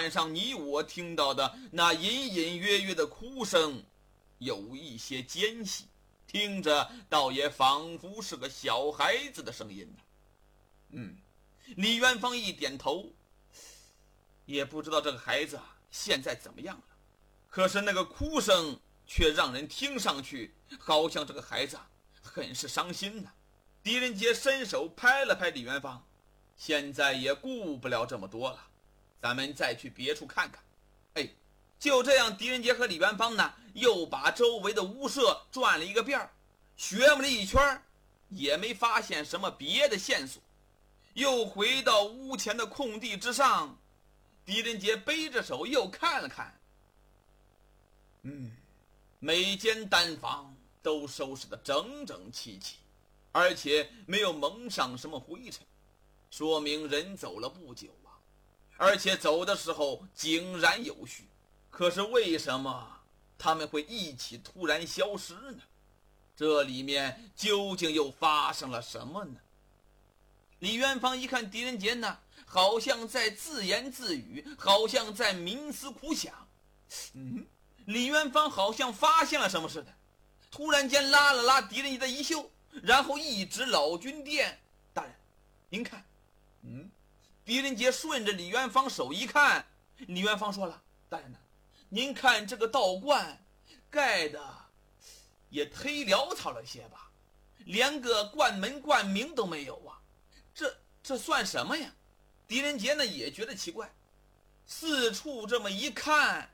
晚上你我听到的那隐隐约约的哭声有一些尖细，听着倒也仿佛是个小孩子的声音呢。李元芳一点头，也不知道这个孩子现在怎么样了，可是那个哭声却让人听上去好像这个孩子很是伤心呢。狄仁杰伸手拍了拍李元芳，现在也顾不了这么多了，咱们再去别处看看。就这样，狄仁杰和李元芳呢，又把周围的屋舍转了一个遍，学摸了一圈，也没发现什么别的线索。又回到屋前的空地之上，狄仁杰背着手又看了看，每间单房都收拾得整整齐齐，而且没有蒙上什么灰尘，说明人走了不久啊，而且走的时候井然有序。可是为什么他们会一起突然消失呢？这里面究竟又发生了什么呢？李元芳一看狄仁杰呢，好像在自言自语，好像在冥思苦想。李元芳好像发现了什么似的，突然间拉了拉狄仁杰的衣袖，然后一指老君殿：“大人，您看。”狄仁杰顺着李元芳手一看，李元芳说了：“大人呢？您看这个道观盖的也忒潦草了些吧，连个冠门冠名都没有啊，这算什么呀？”狄仁杰呢也觉得奇怪，四处这么一看，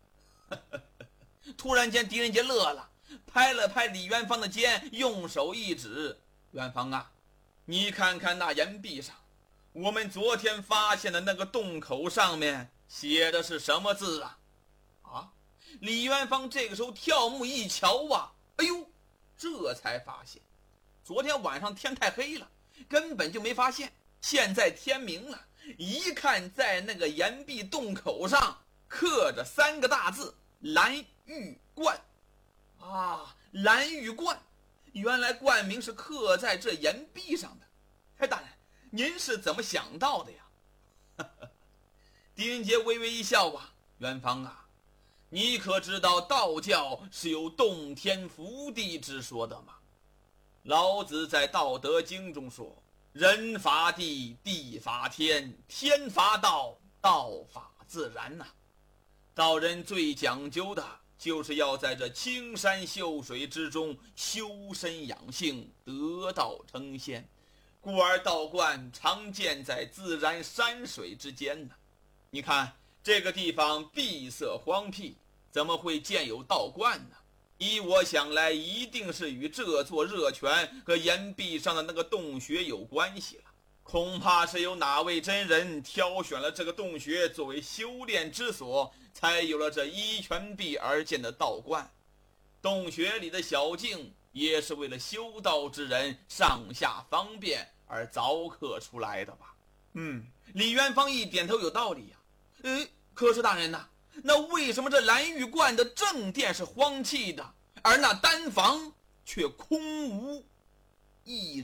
突然间狄仁杰乐了，拍了拍李元芳的肩，用手一指：“元芳啊，你看看那岩壁上，我们昨天发现的那个洞口上面写的是什么字啊？”李元芳这个时候跳目一瞧啊，这才发现昨天晚上天太黑了，根本就没发现，现在天明了，一看在那个岩壁洞口上刻着3个大字：蓝玉冠。蓝玉冠，原来冠名是刻在这岩壁上的。大人，您是怎么想到的呀？狄仁杰微微一笑啊：“元芳啊，你可知道道教是有洞天福地之说的吗？老子在《道德经》中说，人法地，地法天，天法道，道法自然呐。道人最讲究的就是要在这青山秀水之中修身养性，得道成仙，故而道观常建在自然山水之间呢。你看这个地方闭塞荒僻，怎么会建有道观呢？依我想来，一定是与这座热泉和岩壁上的那个洞穴有关系了。恐怕是有哪位真人挑选了这个洞穴作为修炼之所，才有了这依泉壁而建的道观。洞穴里的小径也是为了修道之人上下方便而凿刻出来的吧。李元芳一点头，有道理呀。可是大人呐，那为什么这蓝玉观的正殿是荒弃的，而那单房却空无一